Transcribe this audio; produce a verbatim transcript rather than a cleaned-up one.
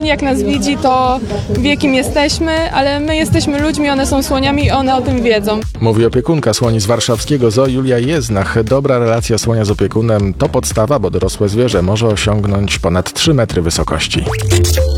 jak nas widzi, to wie, kim jesteśmy, ale my jesteśmy ludźmi, one są słoniami i one o tym wiedzą. Mówi opiekunka słoni z warszawskiego zoo Julia Jeznach. Dobra relacja słonia z opiekunem to podstawa, bo dorosłe zwierzę może osiągnąć ponad trzy metry wysokości.